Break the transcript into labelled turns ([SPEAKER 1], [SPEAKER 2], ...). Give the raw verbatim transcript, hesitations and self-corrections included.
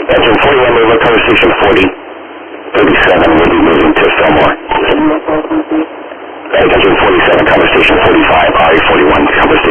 [SPEAKER 1] Engine forty-one, move up, cover station forty. thirty-seven will be moving to Fillmore. Engine forty-seven, cover station forty-five, R E forty-one, cover station